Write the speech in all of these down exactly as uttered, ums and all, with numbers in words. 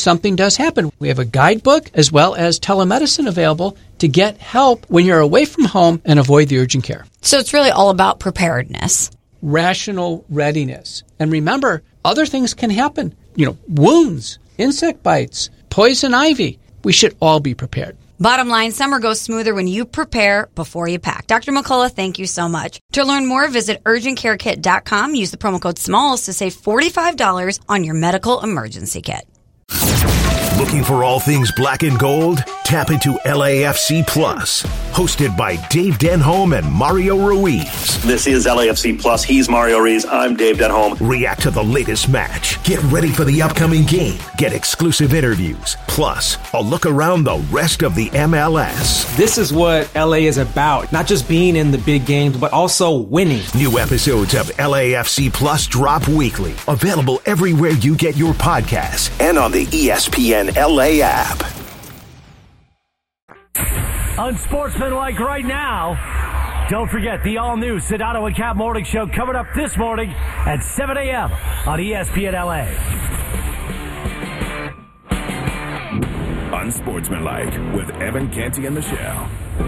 something does happen. We have a guidebook as well as telemedicine available to get help when you're away from home and avoid the urgent care. So it's really all about preparedness. Rational readiness. And remember, other things can happen. You know, wounds, insect bites, poison ivy. We should all be prepared. Bottom line, summer goes smoother when you prepare before you pack. Doctor McCullough, thank you so much. To learn more, visit urgent care kit dot com. Use the promo code SMALLS to save forty-five dollars on your medical emergency kit. Looking for all things black and gold? Tap into L A F C Plus, hosted by Dave Denholm and Mario Ruiz. This is L A F C Plus. He's Mario Ruiz. I'm Dave Denholm. React to the latest match. Get ready for the upcoming game. Get exclusive interviews. Plus, a look around the rest of the M L S. This is what L A is about. Not just being in the big games, but also winning. New episodes of L A F C Plus drop weekly. Available everywhere you get your podcasts and on the E S P N L A app. Unsportsmanlike right now. Don't forget the all-new Sedano and Cap Morning Show coming up this morning at seven a.m. on E S P N L A. Unsportsmanlike with Evan Canty and Michelle.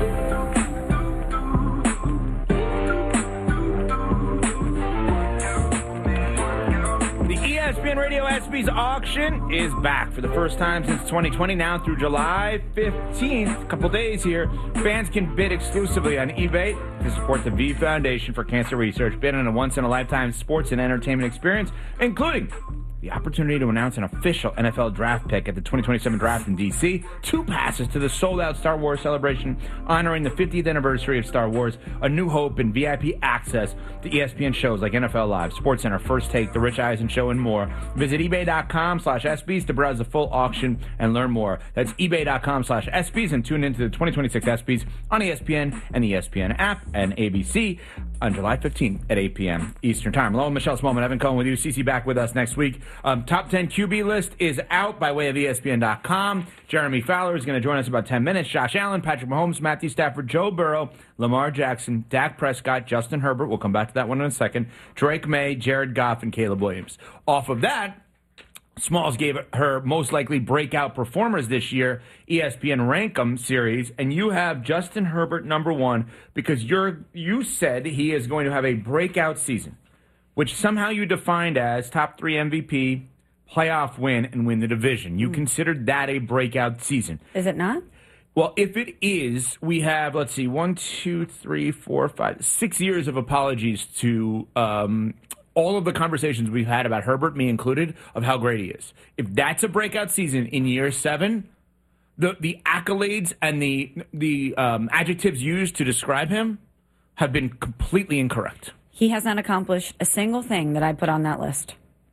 E S P N Radio ESPYs auction is back for the first time since twenty twenty. Now through July fifteenth, a couple days here, fans can bid exclusively on eBay to support the V Foundation for Cancer Research. Bid on a once-in-a-lifetime sports and entertainment experience, including the opportunity to announce an official N F L draft pick at the twenty twenty-seven draft in D C, two passes to the sold-out Star Wars celebration honoring the fiftieth anniversary of Star Wars, A New Hope, and V I P access to E S P N shows like N F L Live, SportsCenter, First Take, The Rich Eisen Show, and more. Visit ebay.com slash ESPYs to browse the full auction and learn more. That's ebay.com slash ESPYs, and tune into the twenty twenty-six ESPYs on E S P N and the E S P N app and A B C on July fifteenth at eight p.m. Eastern Time. Hello, Michelle Smallman, Evan Cohen with you. C C back with us next week. Um, top ten Q B list is out by way of E S P N dot com. Jeremy Fowler is going to join us in about ten minutes. Josh Allen, Patrick Mahomes, Matthew Stafford, Joe Burrow, Lamar Jackson, Dak Prescott, Justin Herbert. We'll come back to that one in a second. Drake May, Jared Goff, and Caleb Williams. Off of that, Smalls gave her most likely breakout performers this year, E S P N Rankum series, and you have Justin Herbert number one because you're you said he is going to have a breakout season, which somehow you defined as top three M V P, playoff win, and win the division. You mm. considered that a breakout season. Is it not? Well, if it is, we have, let's see, one, two, three, four, five, six years of apologies to um, all of the conversations we've had about Herbert, me included, of how great he is. If that's a breakout season in year seven, the the accolades and the the um, adjectives used to describe him have been completely incorrect. He has not accomplished a single thing that I put on that list.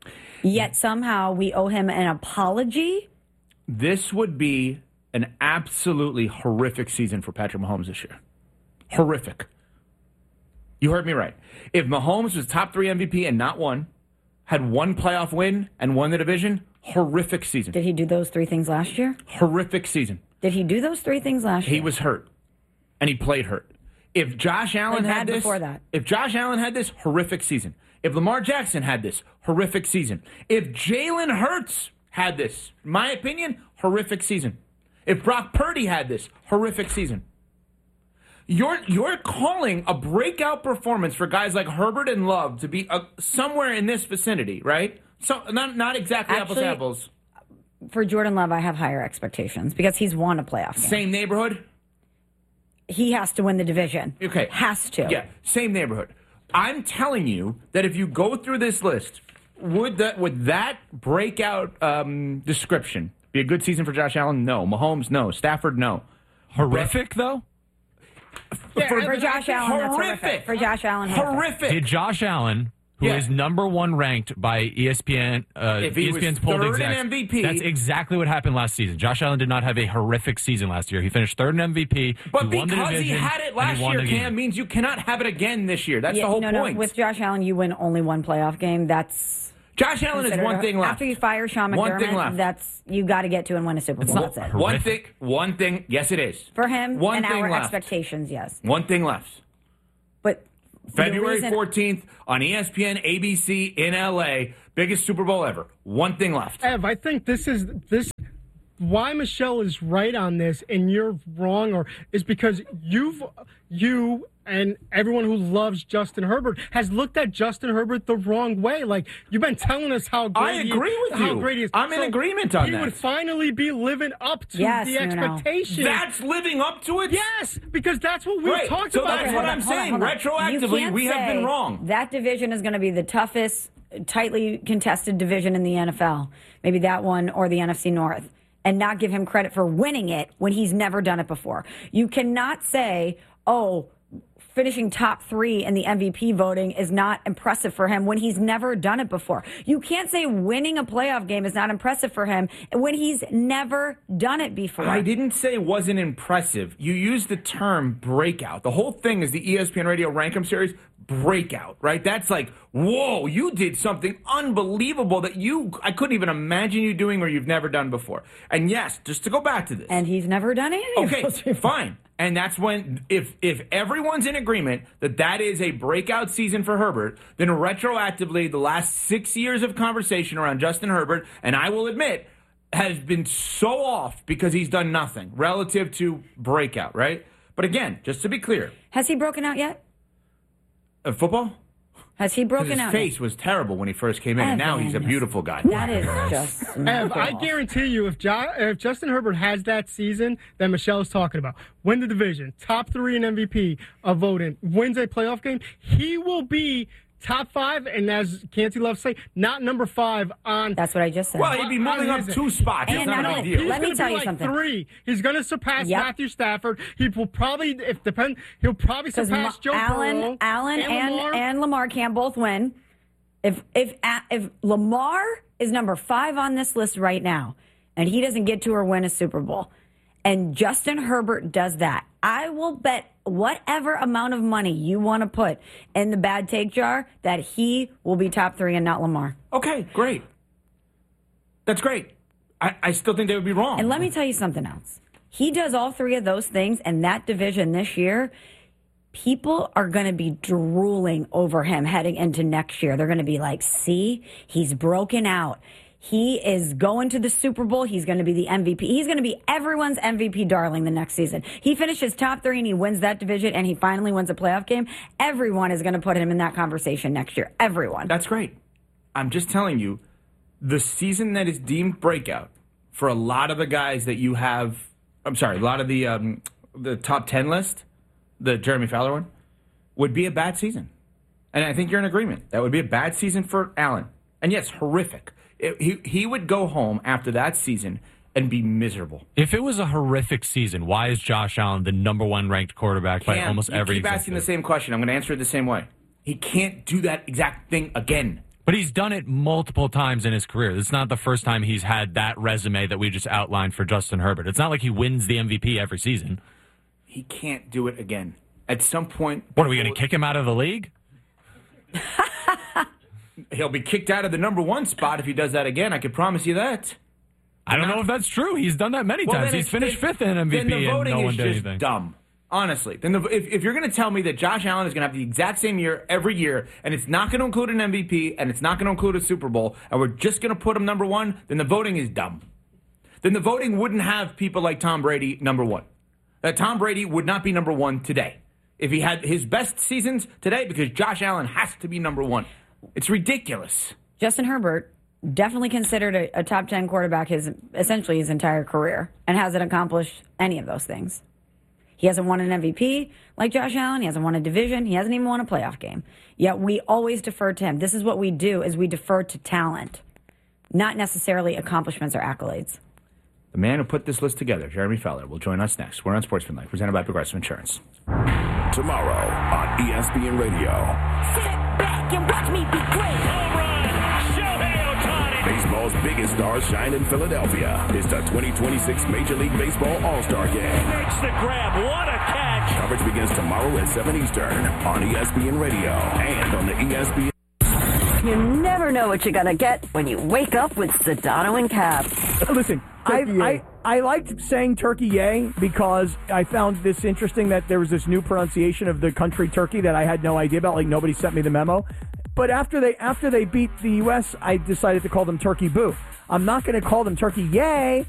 Yet somehow we owe him an apology. This would be an absolutely horrific season for Patrick Mahomes this year. Horrific. You heard me right. If Mahomes was top three M V P and not one, had one playoff win and won the division, horrific season. Did he do those three things last year? Horrific season. Did he do those three things last year? He was hurt, and he played hurt. If Josh Allen had this, before that. if Josh Allen had this, horrific season. If Lamar Jackson had this, horrific season. If Jalen Hurts had this, in my opinion, horrific season. If Brock Purdy had this, horrific season. You're you're calling a breakout performance for guys like Herbert and Love to be uh, somewhere in this vicinity, right? So not not exactly Actually, apples to apples. For Jordan Love, I have higher expectations because he's won a playoff game. Same neighborhood? He has to win the division. Okay. Has to. Yeah, same neighborhood. I'm telling you that if you go through this list, would that would that breakout um, description be a good season for Josh Allen? No. Mahomes? No. Stafford? No. Horrific, but, though? For, for, for Josh Allen, horrific. That's horrific. For Josh Allen, horrific. Did Josh Allen, who yeah. is number one ranked by E S P N, uh, if he E S P N's was polled third execs, in M V P, that's exactly what happened last season. Josh Allen did not have a horrific season last year. He finished third in M V P. But he because won the division, he had it last year, Cam, means you cannot have it again this year. That's yeah, the whole no, point. No, with Josh Allen, you win only one playoff game. That's Josh Allen is one thing left. After you fire Sean McDermott, one thing left. That's you got to get to and win a Super Bowl. That's it. One thing. One thing. Yes, it is for him. One and thing our left. expectations. Yes. One thing left. But February fourteenth on E S P N, A B C in L A, biggest Super Bowl ever. One thing left. Ev, I think this is this why Michelle is right on this and you're wrong, or is because you've you and everyone who loves Justin Herbert has looked at Justin Herbert the wrong way. Like, you've been telling us how great I agree he, with how you. great he is. I'm in So agreement on he that. He would finally be living up to Yes, the you know. expectation. That's living up to it? Yes, because that's what we've Right, talked so about. that's Okay, what hold I'm on, hold on, saying. hold on. You Retroactively, can't we have been say wrong. That division is going to be the toughest, tightly contested division in the N F L. Maybe that one or the N F C North. And not give him credit for winning it when he's never done it before. You cannot say, oh, finishing top three in the M V P voting is not impressive for him when he's never done it before. You can't say winning a playoff game is not impressive for him when he's never done it before. I didn't say it wasn't impressive. You used the term breakout. The whole thing is the E S P N Radio Rankem Series breakout, right? That's like, whoa, you did something unbelievable that you I couldn't even imagine you doing or you've never done before. And yes, just to go back to this. And he's never done any of Okay, those before. fine. And that's when, if if everyone's in agreement that that is a breakout season for Herbert, then retroactively, the last six years of conversation around Justin Herbert, and I will admit, has been so off because he's done nothing relative to breakout, right? But again, just to be clear. Has he broken out yet? Uh, football? Has he broken his out face yet? was terrible when he first came in, and now he's a beautiful guy. That is just... Ev, I guarantee you, if, jo- if Justin Herbert has that season that Michelle is talking about, win the division, top three in M V P of voting, wins a playoff game, he will be top five, and as Canty loves to say, not number five on. That's what I just said. Well, he'd be moving up two spots. It's And not not a only- big deal. let me He's tell gonna you be like something. Three. He's going to surpass Yep. Matthew Stafford. He will probably, if depend, he'll probably Because surpass Joe Allen, Burrow. Allen, and and Lamar. and Lamar can't both win. If if if Lamar is number five on this list right now, and he doesn't get to or win a Super Bowl, and Justin Herbert does that, I will bet whatever amount of money you want to put in the bad take jar that he will be top three and not Lamar. Okay, great. That's great. I, I still think they would be wrong. And let me tell you something else. He does all three of those things, and that division this year, people are going to be drooling over him heading into next year. They're going to be like, see, he's broken out. He is going to the Super Bowl. He's going to be the M V P. He's going to be everyone's M V P darling the next season. He finishes top three and he wins that division and he finally wins a playoff game. Everyone is going to put him in that conversation next year. Everyone. That's great. I'm just telling you, the season that is deemed breakout for a lot of the guys that you have, I'm sorry, a lot of the um, the top ten list, the Jeremy Fowler one, would be a bad season. And I think you're in agreement. That would be a bad season for Allen. And yes, horrific. It, he, he would go home after that season and be miserable. If it was a horrific season, why is Josh Allen the number one ranked quarterback by Cam, almost you every keep asking the same question. I'm going to answer it the same way. He can't do that exact thing again. But he's done it multiple times in his career. It's not the first time he's had that resume that we just outlined for Justin Herbert. It's not like he wins the M V P every season. He can't do it again. At some point... What, are we going to kick him out of the league? He'll be kicked out of the number one spot if he does that again. I can promise you that. I don't know if that's true. He's done that many Well, times. then He's it's- finished then- fifth in M V then P the and voting no is one did just anything. dumb. Honestly, then the, if, if you're going to tell me that Josh Allen is going to have the exact same year every year, and it's not going to include an M V P, and it's not going to include a Super Bowl, and we're just going to put him number one, then the voting is dumb. Then the voting wouldn't have people like Tom Brady number one. That Tom Brady would not be number one today if he had his best seasons today, because Josh Allen has to be number one. It's ridiculous. Justin Herbert, definitely considered a, a top ten quarterback his essentially his entire career and hasn't accomplished any of those things. He hasn't won an M V P like Josh Allen. He hasn't won a division. He hasn't even won a playoff game. Yet we always defer to him. This is what we do, is we defer to talent, not necessarily accomplishments or accolades. The man who put this list together, Jeremy Fowler, will join us next. We're on Sportsmanlike, presented by Progressive Insurance. Tomorrow on E S P N Radio. Sit back and watch me be great. Home run, Shohei Ohtani. Baseball's biggest stars shine in Philadelphia. It's the twenty twenty-six Major League Baseball All-Star Game. Makes the grab. What a catch. Coverage begins tomorrow at seven Eastern on E S P N Radio and on the E S P N. You never know what you're going to get when you wake up with Sedano and Cap. Listen, I, I I liked saying turkey yay because I found this interesting that there was this new pronunciation of the country Turkey that I had no idea about. Like, nobody sent me the memo. But after they after they beat the U S, I decided to call them Turkey Boo. I'm not going to call them Turkey Yay